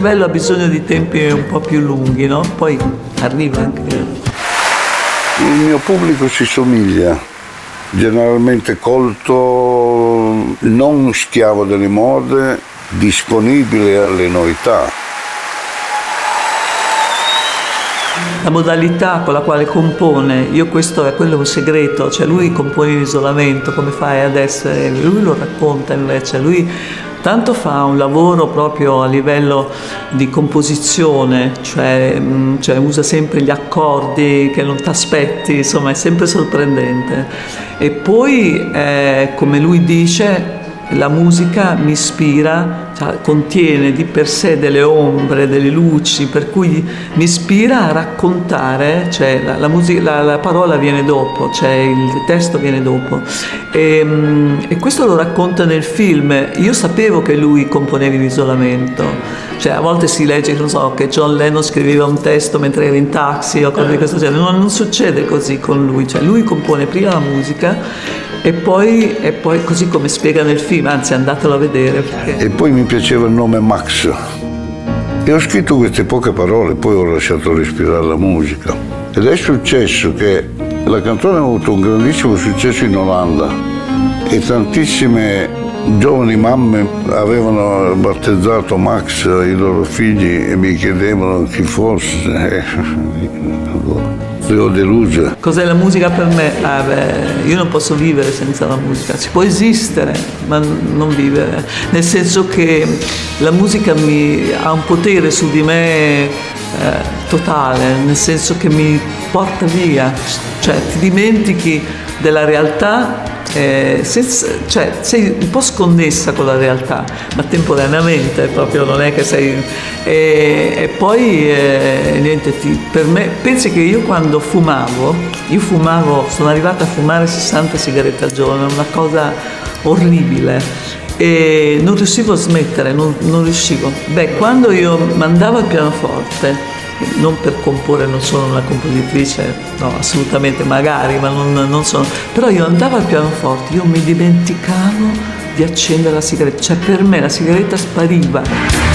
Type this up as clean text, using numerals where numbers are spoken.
cervello ha bisogno di tempi un po' più lunghi, no? Poi arriva anche. Il mio pubblico si somiglia, generalmente colto, non schiavo delle mode, disponibile alle novità. La modalità con la quale compone, io questo è quello un segreto, cioè lui compone in isolamento, come fai adesso? Lui lo racconta invece, lui tanto fa un lavoro proprio a livello di composizione, cioè usa sempre gli accordi che non ti aspetti, insomma è sempre sorprendente. E poi, come lui dice, la musica mi ispira, cioè, contiene di per sé delle ombre, delle luci, per cui mi ispira a raccontare, cioè la parola viene dopo, cioè il testo viene dopo. E questo lo racconta nel film. Io sapevo che lui componeva in isolamento, cioè a volte si legge, non so, che John Lennon scriveva un testo mentre era in taxi o cose di questo genere. Non succede così con lui, cioè lui compone prima la musica e poi così come spiega nel film, anzi andatelo a vedere. Perché... E poi mi piaceva il nome Max e ho scritto queste poche parole, poi ho lasciato respirare la musica. Ed è successo che la canzone ha avuto un grandissimo successo in Olanda e tantissime giovani mamme avevano battezzato Max i loro figli e mi chiedevano chi fosse. Io deluso. Cos'è la musica per me? Io non posso vivere senza la musica. Si può esistere, ma non vivere. Nel senso che la musica ha un potere su di me totale, nel senso che mi porta via. Cioè ti dimentichi della realtà, sei un po' sconnessa con la realtà, ma temporaneamente, proprio non è che sei... E poi niente, per me, pensi che io quando fumavo, sono arrivata a fumare 60 sigarette al giorno, una cosa orribile, e non riuscivo a smettere, non riuscivo. Quando io mandavo al pianoforte, non per comporre, non sono una compositrice, no, assolutamente, magari, ma non sono, però io andavo al pianoforte, io mi dimenticavo di accendere la sigaretta, cioè per me la sigaretta spariva.